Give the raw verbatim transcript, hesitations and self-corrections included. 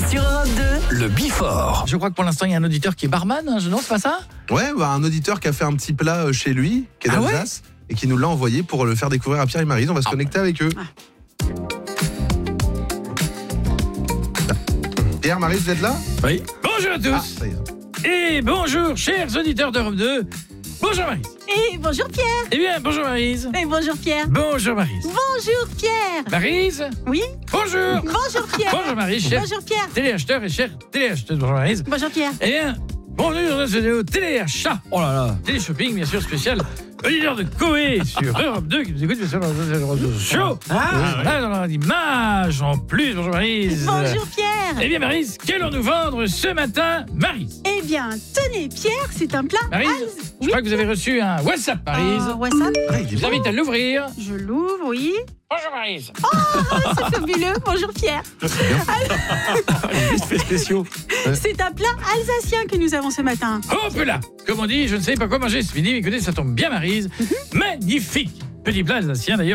Sur Europe deux, Le Bifort. Je crois que pour l'instant, il y a un auditeur qui est barman. Hein, non, c'est pas ça? Ouais, bah, un auditeur qui a fait un petit plat euh, chez lui, qui est Ah ouais d'Alsace, et qui nous l'a envoyé pour le faire découvrir à Pierre et Maryse. On va se connecter avec eux. Pierre, Maryse, vous êtes là? Oui. Bonjour à tous. Ah, ça y est. Et bonjour, chers auditeurs d'Europe deux. Bonjour Maryse. Et bonjour Pierre. Eh bien, bonjour Maryse. Et bonjour Pierre. Bonjour Maryse. Bonjour Pierre. Maryse. Oui. Bonjour. Bonjour Pierre. Bonjour Maryse, chers Bonjour Pierre. téléacheteurs et chers téléacheteuses. Bonjour Maryse. Bonjour Pierre. Eh bien, bienvenue dans notre vidéo téléachat. Oh là là. Télé-shopping, bien sûr, spécial. Auditeur de Koé sur Europe deux qui nous écoute, bien sûr, dans le réseau show. Ah, là, dans l'image en plus. Bonjour Maryse. Bonjour Pierre. Eh bien Maryse, qu'allons-nous vendre ce matin, Maryse? Eh bien, tenez Pierre, c'est un plat. Maryse, Alsace- je crois que vous avez reçu un WhatsApp, Maryse. Euh, WhatsApp. Ah, il Je est vous bon. invite à l'ouvrir. Je l'ouvre, oui. Bonjour Maryse. C'est fabuleux. Bonjour Pierre. Effets spéciaux. C'est un plat alsacien que nous avons ce matin. Hop là. Comme on dit, je ne sais pas quoi manger ce midi, mais écoutez, ça tombe bien Maryse. Magnifique. Petit plat alsacien d'ailleurs.